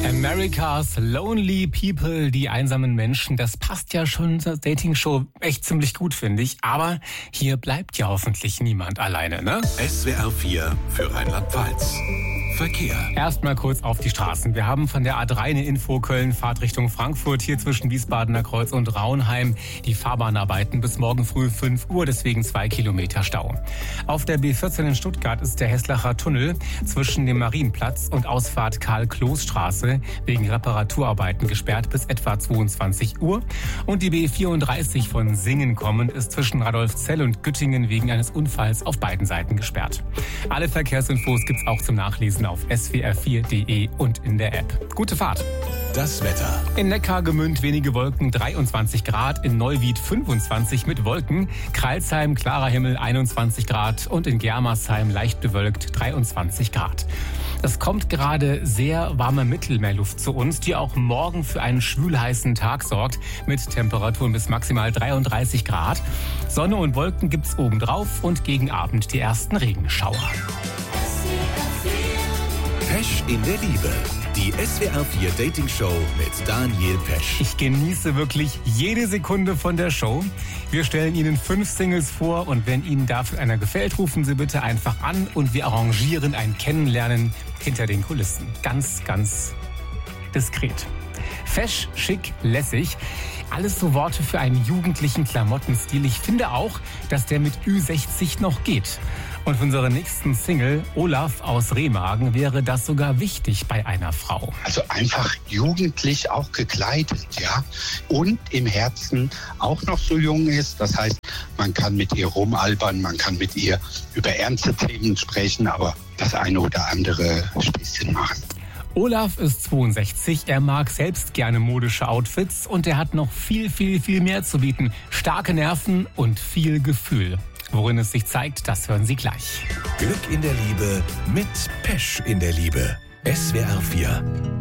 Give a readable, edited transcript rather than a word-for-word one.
America's Lonely People, die einsamen Menschen, das passt ja schon zur Dating-Show echt ziemlich gut, finde ich. Aber hier bleibt ja hoffentlich niemand alleine, ne? SWR 4 für Rheinland-Pfalz. Verkehr. Erstmal kurz auf die Straßen. Wir haben von der A3 eine Info, Köln, Fahrt Richtung Frankfurt, hier zwischen Wiesbadener Kreuz und Raunheim. Die Fahrbahnarbeiten bis morgen früh 5 Uhr, deswegen 2 Kilometer Stau. Auf der B14 in Stuttgart ist der Heslacher Tunnel zwischen dem Marienplatz und Ausfahrt Karl-Kloß-Straße wegen Reparaturarbeiten gesperrt bis etwa 22 Uhr. Und die B34 von Singen kommend ist zwischen Radolfzell und Güttingen wegen eines Unfalls auf beiden Seiten gesperrt. Alle Verkehrsinfos gibt's auch zum Nachlesen auf swr4.de und in der App. Gute Fahrt! Das Wetter. In Neckargemünd wenige Wolken, 23 Grad. In Neuwied 25 mit Wolken. Crailsheim, klarer Himmel, 21 Grad. Und in Germersheim leicht bewölkt, 23 Grad. Es kommt gerade sehr warme Mittelmeerluft zu uns, die auch morgen für einen schwülheißen Tag sorgt, mit Temperaturen bis maximal 33 Grad. Sonne und Wolken gibt's obendrauf und gegen Abend die ersten Regenschauer. Pesch in der Liebe. Die SWR 4 Dating Show mit Daniel Pesch. Ich genieße wirklich jede Sekunde von der Show. Wir stellen Ihnen 5 Singles vor und wenn Ihnen dafür einer gefällt, rufen Sie bitte einfach an und wir arrangieren ein Kennenlernen hinter den Kulissen. Ganz, ganz diskret. Fesch, schick, lässig. Alles so Worte für einen jugendlichen Klamottenstil. Ich finde auch, dass der mit Ü60 noch geht. Und für unsere nächsten Single, Olaf aus Remagen, wäre das sogar wichtig bei einer Frau. Also einfach jugendlich auch gekleidet, ja. Und im Herzen auch noch so jung ist. Das heißt, man kann mit ihr rumalbern, man kann mit ihr über ernste Themen sprechen, aber das eine oder andere Späßchen machen. Olaf ist 62, er mag selbst gerne modische Outfits und er hat noch viel, viel, viel mehr zu bieten. Starke Nerven und viel Gefühl. Worin es sich zeigt, das hören Sie gleich. Glück in der Liebe mit Pesch in der Liebe. SWR 4.